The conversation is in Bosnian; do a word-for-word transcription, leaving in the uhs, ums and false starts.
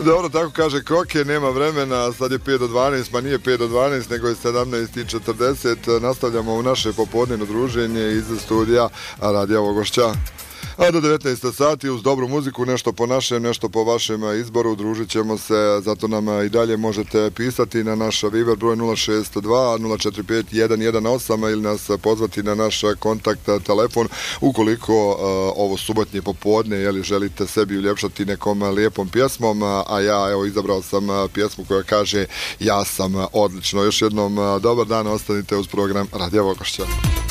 Dobro, tako kaže Koke, nema vremena, sad je pet do dvanaest, pa nije pet do dvanaest, nego je sedamnaest i četrdeset. Nastavljamo u naše popodnevno druženje iz studija Radija Vogošća. A do devetnaest sati uz dobru muziku, nešto po našem, nešto po vašem izboru, družit ćemo se, zato nam i dalje možete pisati na naš Viber broj nula šest dva nula četiri pet jedan jedan osam ili nas pozvati na naš kontakt telefon ukoliko uh, ovo subotnje popodne jeli, želite sebi uljepšati nekom lijepom pjesmom, a ja evo izabrao sam pjesmu koja kaže ja sam odlično. Još jednom dobar dan, ostanite uz program Radija Vogošća.